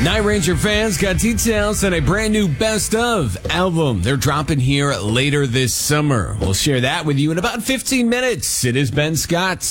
Night Ranger fans got details on a brand new Best Of album they're dropping here later this summer. We'll share that with you in about 15 minutes. It is Ben Scott.